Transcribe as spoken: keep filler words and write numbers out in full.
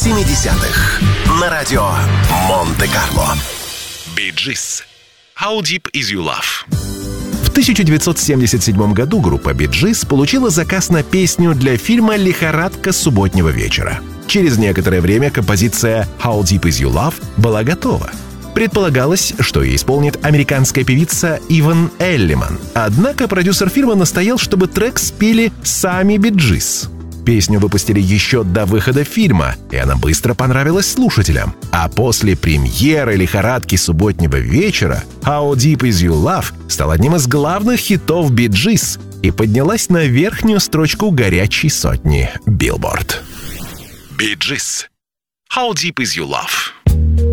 семидесятых на радио Монте-Карло. Bee Gees. How Deep Is Your Love? В тысяча девятьсот семьдесят седьмом году группа Bee Gees получила заказ на песню для фильма «Лихорадка субботнего вечера». Через некоторое время композиция «How Deep Is Your Love» была готова. Предполагалось, что ее исполнит американская певица Иван Эллиман. Однако продюсер фильма настоял, чтобы трек спели сами Bee Gees. Песню выпустили еще до выхода фильма, и она быстро понравилась слушателям. А после премьеры «Лихорадки субботнего вечера» «How Deep Is Your Love» стал одним из главных хитов Bee Gees и поднялась на верхнюю строчку горячей сотни Billboard. Bee Gees. How Deep Is Your Love?